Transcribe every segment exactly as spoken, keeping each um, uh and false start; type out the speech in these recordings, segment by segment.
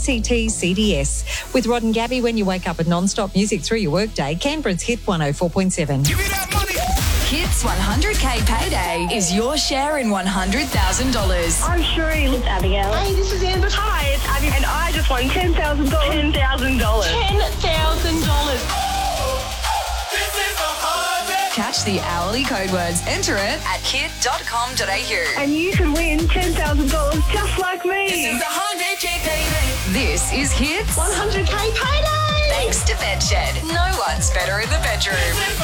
C T C D S. With Rod and Gabby, when you wake up with non-stop music through your workday, Canberra's Hit one oh four point seven. Give me that money. Hits one hundred K Payday is your share in one hundred thousand dollars. I'm Sheree. It's Abigail. Hey, this is Amber. Hi, it's Abby. And I just won ten thousand dollars. ten thousand dollars. ten thousand dollars. Catch the hourly code words. Enter it at hit dot com dot a u. And you can win ten thousand dollars just like me. This is one hundred K Payday. This is Hits one hundred K Payday. Thanks to Bedshed. No one's better in the bedroom.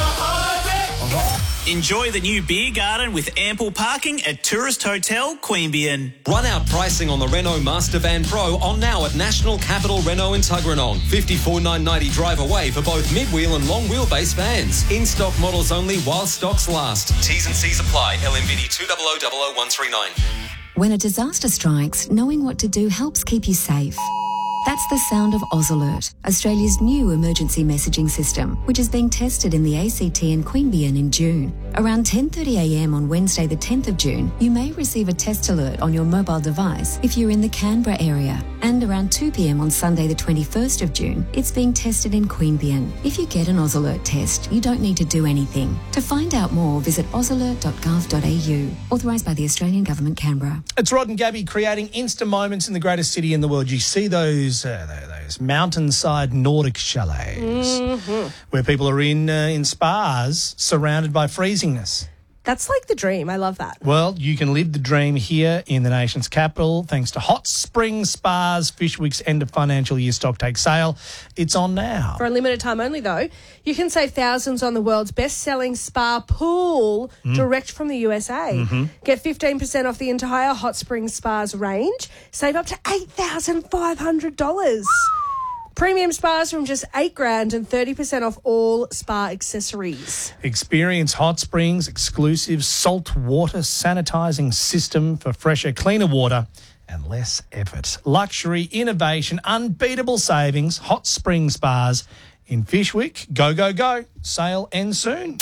Enjoy the new beer garden with ample parking at Tourist Hotel Queanbeyan. Run out pricing on the Renault Master Van Pro on now at National Capital Renault in Tuggeranong. fifty-four thousand nine hundred ninety drive away for both mid-wheel and long wheelbase vans. In-stock models only while stocks last. T's and C's apply. L M V D two zero zero zero zero one three nine. When a disaster strikes, knowing what to do helps keep you safe. That's the sound of AusAlert, Australia's new emergency messaging system, which is being tested in the A C T and Queanbeyan in June. Around ten thirty a m on Wednesday the tenth of June, you may receive a test alert on your mobile device if you're in the Canberra area. And around two p m on Sunday the twenty-first of June, it's being tested in Queanbeyan. If you get an AusAlert test, you don't need to do anything. To find out more, visit ausalert dot gov dot a u. Authorised by the Australian Government, Canberra. It's Rod and Gabby creating instant moments in the greatest city in the world. You see those uh, those mountainside Nordic chalets Mm-hmm. where people are in uh, in spas surrounded by freezingness. That's like the dream. I love that. Well, you can live the dream here in the nation's capital thanks to Hot Spring Spas. Fishwick's end of financial year stocktake sale. It's on now. For a limited time only, though, you can save thousands on the world's best-selling spa pool Mm. direct from the U S A. Mm-hmm. Get fifteen percent off the entire Hot Spring Spas range. Save up to eight thousand five hundred dollars. Premium spas from just eight grand and thirty percent off all spa accessories. Experience Hot Springs' exclusive salt water sanitising system for fresher, cleaner water and less effort. Luxury, innovation, unbeatable savings. Hot Spring Spas in Fishwick. Go, go, go. Sale ends soon.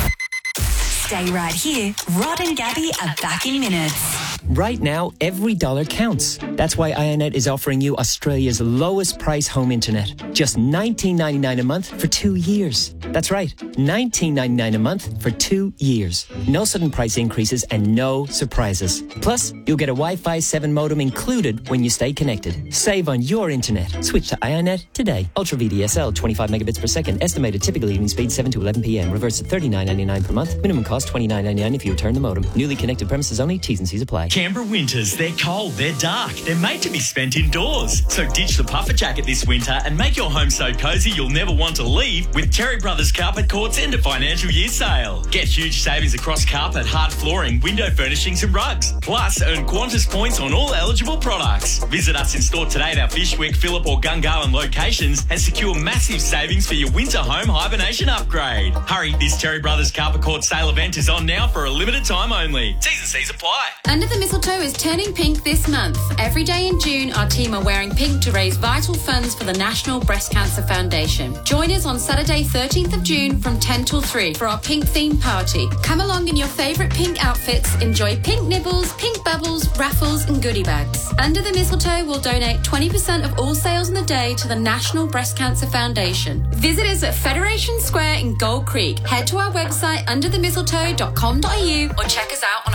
Stay right here. Rod and Gabby are back in minutes. Right now, every dollar counts. That's why iiNet is offering you Australia's lowest price home internet. Just nineteen ninety-nine a month for two years. That's right, nineteen ninety-nine a month for two years. No sudden price increases and no surprises. Plus, you'll get a Wi-Fi seven modem included when you stay connected. Save on your internet. Switch to iiNet today. Ultra V D S L, twenty-five megabits per second. Estimated typical evening speed seven to eleven p m. Reverse at thirty-nine ninety-nine per month. Minimum cost twenty-nine ninety-nine if you return the modem. Newly connected premises only. T's and C's apply. Canberra winters, they're cold, they're dark, they're made to be spent indoors. So ditch the puffer jacket this winter and make your home so cosy you'll never want to leave with Terry Brothers Carpet Court's end of financial year sale. Get huge savings across carpet, hard flooring, window furnishings and rugs. Plus, earn Qantas points on all eligible products. Visit us in store today at our Fishwick, Phillip or Gungahlin locations and secure massive savings for your winter home hibernation upgrade. Hurry, this Terry Brothers Carpet Court sale event is on now for a limited time only. T's and C's apply. Under the Mistletoe is turning pink this month. Every day in June, our team are wearing pink to raise vital funds for the National Breast Cancer Foundation. Join us on Saturday, thirteenth of June from ten till three for our pink themed party. Come along in your favourite pink outfits, enjoy pink nibbles, pink bubbles, raffles and goodie bags. Under the Mistletoe will donate twenty percent of all sales in the day to the National Breast Cancer Foundation. Visit us at Federation Square in Gold Creek. Head to our website under the mistletoe dot com dot a u or check us out on